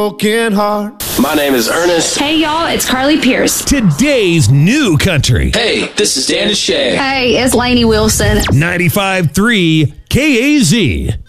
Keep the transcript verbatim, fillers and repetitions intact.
broken heart. My name is Ernest. Hey, y'all, it's Carly Pierce. Today's new country. Hey, this is Dan Deshay. Hey, it's Lainey Wilson. ninety-five point three K A Z.